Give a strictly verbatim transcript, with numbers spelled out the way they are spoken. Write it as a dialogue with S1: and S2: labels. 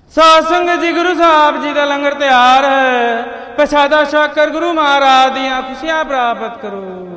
S1: ਸਾਧ ਸੰਗਤ ਜੀ, ਗੁਰੂ ਸਾਹਿਬ ਜੀ ਦਾ ਲੰਗਰ ਤਿਆਰ ਹੈ। ਪ੍ਰਸ਼ਾਦਾ ਛਕ ਕਰ ਗੁਰੂ ਮਹਾਰਾਜ ਦੀਆਂ ਖੁਸ਼ੀਆਂ ਪ੍ਰਾਪਤ ਕਰੋ।